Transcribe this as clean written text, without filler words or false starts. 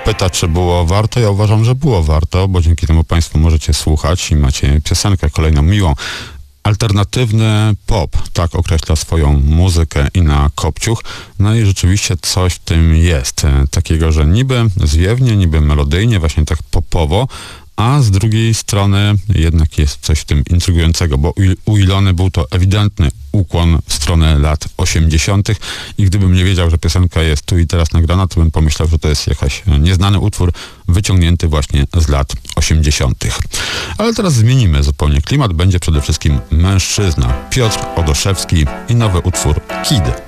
pyta, czy było warto. Ja uważam, że było warto, bo dzięki temu Państwo możecie słuchać i macie piosenkę kolejną miłą. Alternatywny pop, tak określa swoją muzykę Ina Kopciuch. No i rzeczywiście coś w tym jest. Takiego, że niby zwiewnie, niby melodyjnie, właśnie tak popowo, a z drugiej strony jednak jest coś w tym intrygującego, bo u Ilony był to ewidentny ukłon w stronę lat 80. i gdybym nie wiedział, że piosenka jest tu i teraz nagrana, to bym pomyślał, że to jest jakiś nieznany utwór wyciągnięty właśnie z lat 80. Ale teraz zmienimy zupełnie klimat. Będzie przede wszystkim mężczyzna, Piotr Odoszewski i nowy utwór Kid.